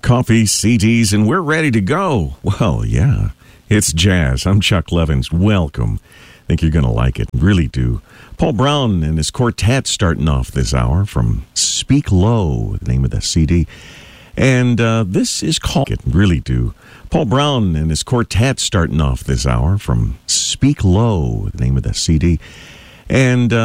coffee, CDs, and we're ready to go. Well, yeah, it's jazz. I'm Chuck Levins. Welcome. I think you're going to like it. Really do. Paul Brown and his quartet starting off this hour from Speak Low, the name of the CD. And this is called It. Really do. Paul Brown and his quartet starting off this hour from Speak Low, the name of the CD. And